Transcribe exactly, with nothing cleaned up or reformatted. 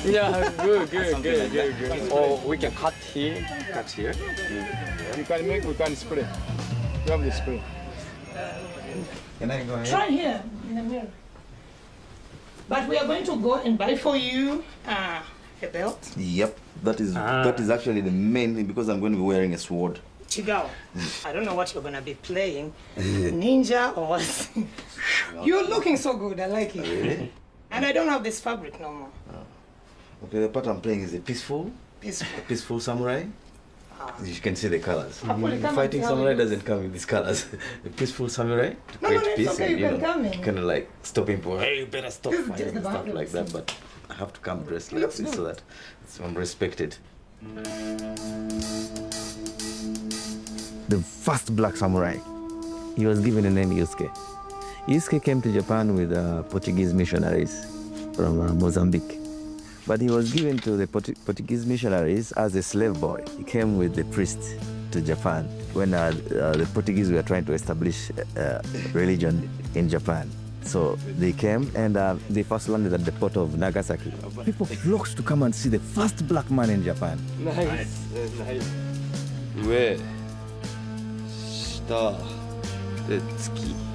Yeah, good, good, Something good, like good, that. good. Or we can cut here. Cut here. You can make, we can spray. You have the spray. Can I go ahead? Try here in the mirror. But we are going to go and buy for you uh, a belt. Yep, that is Ah. that is actually the main thing because I'm going to be wearing a sword. Chigao. I don't know what you're gonna be playing, ninja or what. You're looking so good. I like it. Really? And I don't have this fabric no more. Okay, the part I'm playing is a peaceful, Peaceful. a peaceful samurai. You can see the colors. I'll put it, come Fighting and tell samurai you. doesn't come in these colors. The peaceful samurai to No, create no, it's peace okay, and you you can know, come in. kind of like stopping people. Hey, you better stop This is just fighting and the stuff back like of that. the But I have to come dressed like this so that it's, I'm respected. The first black samurai, he was given the name Yusuke. Yusuke came to Japan with uh, Portuguese missionaries from uh, Mozambique. But he was given to the Portu Portuguese missionaries as a slave boy. He came with the priest to Japan when uh, uh, the Portuguese were trying to establish uh, religion in Japan. So they came and uh, they first landed at the port of Nagasaki. People flocked to come and see the first black man in Japan. Nice, nice. 上、下、で、月。